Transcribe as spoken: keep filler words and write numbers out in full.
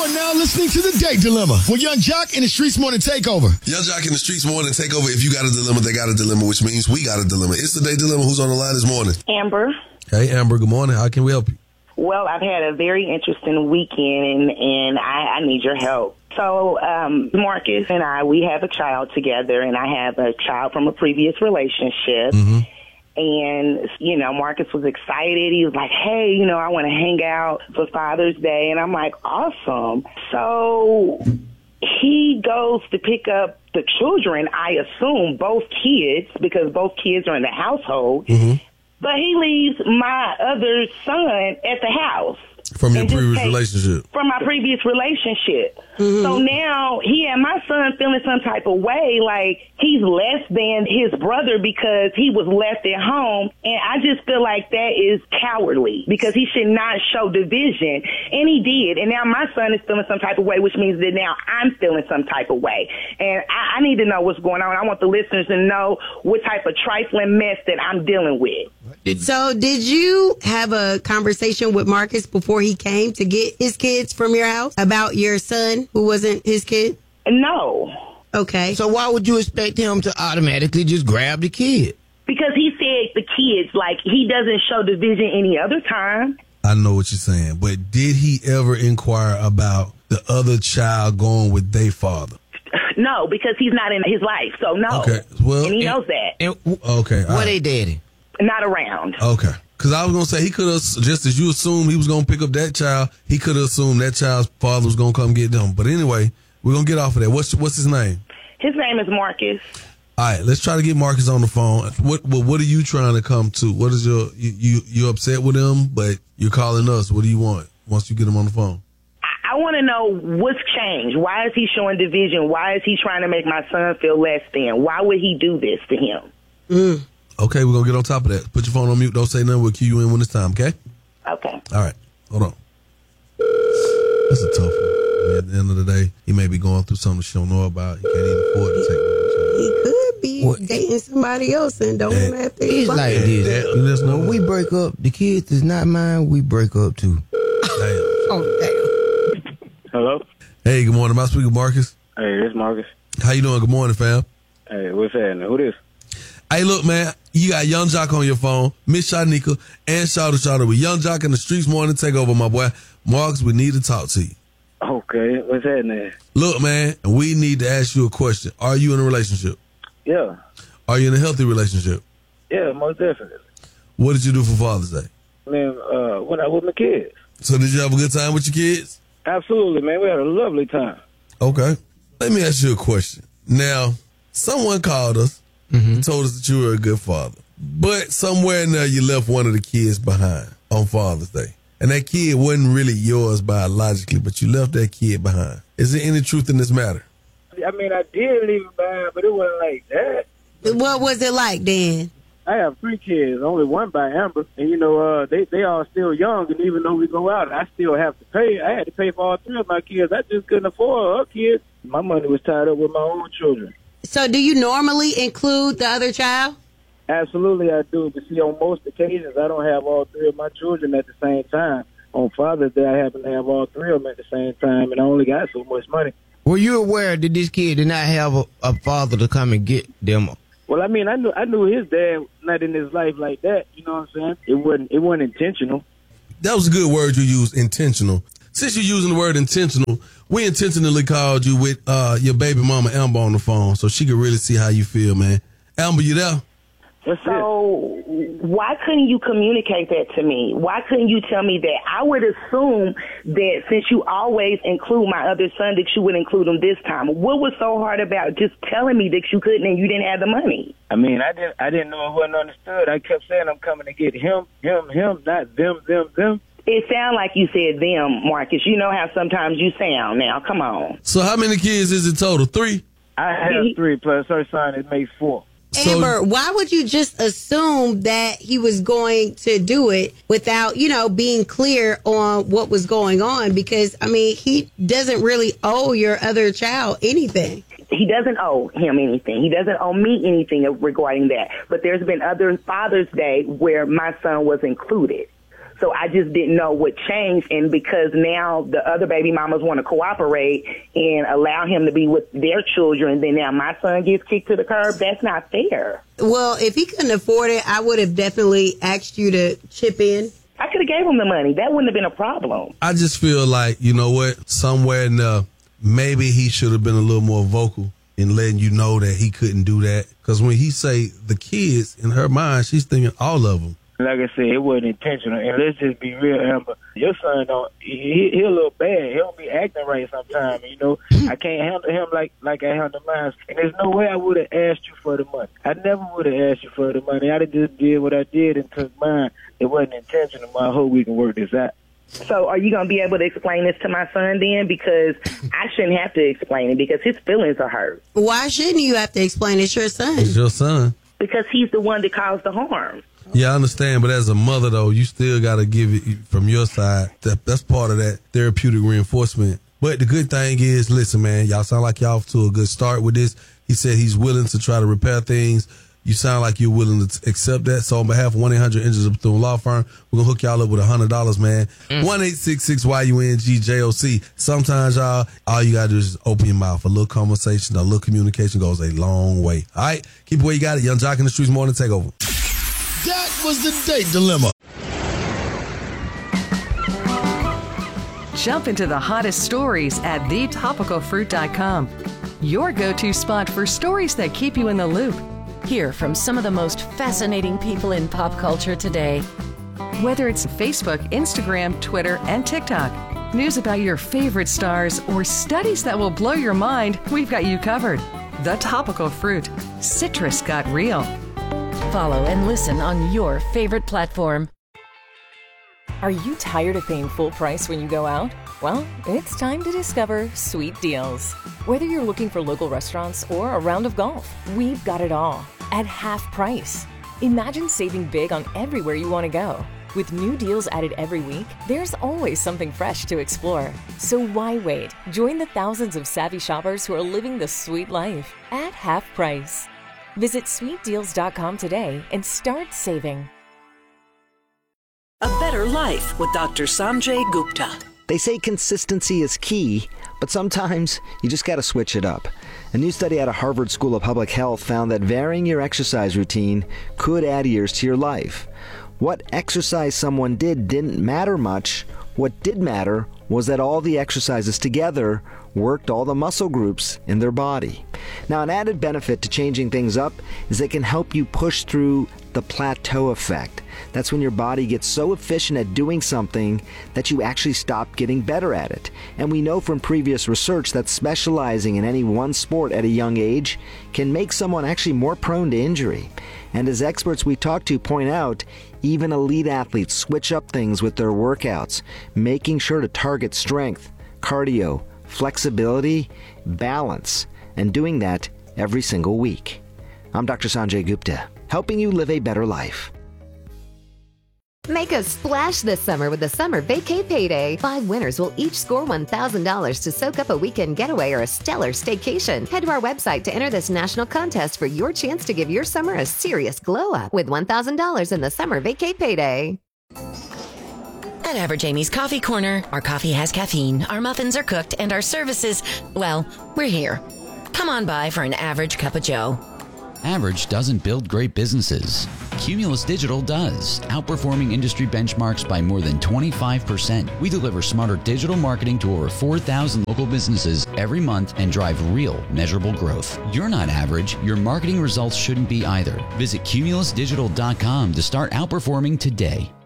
are now listening to The Date Dilemma with Young Jock and the Streets Morning Takeover. Young Jock and the Streets Morning Takeover. If you got a dilemma, they got a dilemma, which means we got a dilemma. It's The Date Dilemma. Who's on the line this morning? Amber. Hey, Amber. Good morning. How can we help you? Well, I've had a very interesting weekend, and, and I, I need your help. So, um, Marcus and I, we have a child together, and I have a child from a previous relationship. Mm-hmm. And, you know, Marcus was excited. He was like, hey, you know, I want to hang out for Father's Day. And I'm like, awesome. So he goes to pick up the children, I assume, both kids, because both kids are in the household. Mm-hmm. But he leaves my other son at the house. From your previous relationship? From my previous relationship. Mm-hmm. So now he and my son feeling some type of way, like he's less than his brother because he was left at home. And I just feel like that is cowardly because he should not show division. And he did. And now my son is feeling some type of way, which means that now I'm feeling some type of way. And I, I need to know what's going on. I want the listeners to know what type of trifling mess that I'm dealing with. So did you have a conversation with Marcus before he came to get his kids from your house about your son who wasn't his kid? No. Okay. So why would you expect him to automatically just grab the kid? Because he said the kids, like, he doesn't show division any other time. I know what you're saying, but did he ever inquire about the other child going with their father? No, because he's not in his life, so no. Okay. Well, and he and, knows that. And, okay. What right. they daddy? Not around. Okay. Because I was going to say, he could have, just as you assumed he was going to pick up that child, he could have assumed that child's father was going to come get them. But anyway, we're going to get off of that. What's what's his name? His name is Marcus. All right, let's try to get Marcus on the phone. What what, what are you trying to come to? What is your, you, you, you're upset with him, but you're calling us. What do you want once you get him on the phone? I, I want to know what's changed. Why is he showing division? Why is he trying to make my son feel less than? Why would he do this to him? Mm. Okay, we're going to get on top of that. Put your phone on mute. Don't say nothing. We'll cue you in when it's time, okay? Okay. All right. Hold on. That's a tough one. At the end of the day, he may be going through something she don't know about. He can't even afford to take one. He could be what? dating somebody else and don't And have to. It's like this. That, you just know When we break up, the kids is not mine. We break up too. Damn. Oh, damn. Hello? Hey, good morning. Am I speaking with Marcus? Hey, this Marcus. How you doing? Good morning, fam. Hey, what's happening? Who this? Hey, look, man, you got Young Jock on your phone, Miss Shanika, and Shawty Shawty with Young Jock in the Streets Morning Takeover, my boy. Marcus, we need to talk to you. Okay, what's happening? Look, man, we need to ask you a question. Are you in a relationship? Yeah. Are you in a healthy relationship? Yeah, most definitely. What did you do for Father's Day? Man, uh, when I was with my kids. So did you have a good time with your kids? Absolutely, man. We had a lovely time. Okay. Let me ask you a question. Now, someone called us mm-hmm. and told us that you were a good father. But somewhere in there, you left one of the kids behind on Father's Day. And that kid wasn't really yours biologically, but you left that kid behind. Is there any truth in this matter? I mean, I did leave it behind, but it wasn't like that. What was it like, Dan? I have three kids, only one by Amber. And, you know, uh, they, they are still young, and even though we go out, I still have to pay. I had to pay for all three of my kids. I just couldn't afford her kids. My money was tied up with my own children. So do you normally include the other child? Absolutely, I do. But see, on most occasions, I don't have all three of my children at the same time. On Father's Day, I happen to have all three of them at the same time, and I only got so much money. Were you aware that this kid did not have a, a father to come and get them? Well, I mean, I knew I knew his dad not in his life like that. You know what I'm saying? It wasn't it wasn't intentional. That was a good word you used, intentional. Since you're using the word intentional, we intentionally called you with uh, your baby mama Amber on the phone so she could really see how you feel, man. Amber, you there? That's so it. Why couldn't you communicate that to me? Why couldn't you tell me that? I would assume that since you always include my other son, that you would include him this time. What was so hard about just telling me that you couldn't and you didn't have the money? I mean, I didn't I didn't know it wasn't understood. I kept saying I'm coming to get him, him, him, not them, them, them. It sounded like you said them, Marcus. You know how sometimes you sound now. Come on. So how many kids is it total? Three? I have three, plus her son, it makes four. Amber, so, why would you just assume that he was going to do it without, you know, being clear on what was going on? Because, I mean, he doesn't really owe your other child anything. He doesn't owe him anything. He doesn't owe me anything regarding that. But there's been other Father's Day where my son was included. So I just didn't know what changed. And because now the other baby mamas want to cooperate and allow him to be with their children, then now my son gets kicked to the curb. That's not fair. Well, if he couldn't afford it, I would have definitely asked you to chip in. I could have gave him the money. That wouldn't have been a problem. I just feel like, you know what, somewhere in there, maybe he should have been a little more vocal in letting you know that he couldn't do that. Because when he say the kids, in her mind, she's thinking all of them. Like I said, it wasn't intentional. And let's just be real, Amber. Your son don't. He, he a little bad. He don't be acting right sometimes. You know, I can't handle him like like I handle mine. And there's no way I would have asked you for the money. I never would have asked you for the money. I'd have just did what I did and took mine. It wasn't intentional. I hope we can work this out. So are you going to be able to explain this to my son then? Because I shouldn't have to explain it because his feelings are hurt. Why shouldn't you have to explain it's your son? It's your son. Because he's the one that caused the harm. Yeah, I understand, but as a mother, though, you still got to give it from your side. That, that's part of that therapeutic reinforcement. But the good thing is, listen, man, y'all sound like y'all off to a good start with this. He said he's willing to try to repair things. You sound like you're willing to accept that. So on behalf of one eight hundred Injuries of Bethune Law Firm, we're going to hook y'all up with one hundred dollars, man. Mm. one eight six six Y U N G J O C. Sometimes, y'all, all you got to do is just open your mouth. A little conversation, a little communication goes a long way. All right? Keep it where you got it. Young Jock in the Streets Morning Takeover. That was the date dilemma. Jump into the hottest stories at the topical fruit dot com. Your go-to spot for stories that keep you in the loop. Hear from some of the most fascinating people in pop culture today. Whether it's Facebook, Instagram, Twitter, and TikTok, news about your favorite stars, or studies that will blow your mind, we've got you covered. The Topical Fruit. Citrus got real. Follow and listen on your favorite platform. Are you tired of paying full price when you go out? Well, it's time to discover Sweet Deals. Whether you're looking for local restaurants or a round of golf, we've got it all at half price. Imagine saving big on everywhere you want to go. With new deals added every week, there's always something fresh to explore. So why wait? Join the thousands of savvy shoppers who are living the sweet life at half price. Visit sweet deals dot com today and start saving. A Better Life with Doctor Sanjay Gupta. They say consistency is key, but sometimes you just got to switch it up. A new study out of Harvard School of Public Health found that varying your exercise routine could add years to your life. What exercise someone did didn't matter much. What did matter was that all the exercises together worked all the muscle groups in their body. Now, an added benefit to changing things up is it can help you push through the plateau effect. That's when your body gets so efficient at doing something that you actually stop getting better at it. And we know from previous research that specializing in any one sport at a young age can make someone actually more prone to injury. And as experts we talk to point out, even elite athletes switch up things with their workouts, making sure to target strength, cardio, flexibility, balance, and doing that every single week. I'm Doctor Sanjay Gupta, helping you live a better life. Make a splash this summer with the Summer Vacay Payday. Five winners will each score one thousand dollars to soak up a weekend getaway or a stellar staycation. Head to our website to enter this national contest for your chance to give your summer a serious glow-up with one thousand dollars in the Summer Vacay Payday. At Average Amy's Coffee Corner, our coffee has caffeine, our muffins are cooked, and our services, well, we're here. Come on by for an average cup of joe. Average doesn't build great businesses. Cumulus Digital does, outperforming industry benchmarks by more than twenty-five percent. We deliver smarter digital marketing to over four thousand local businesses every month and drive real, measurable growth. You're not average. Your marketing results shouldn't be either. Visit cumulus digital dot com to start outperforming today.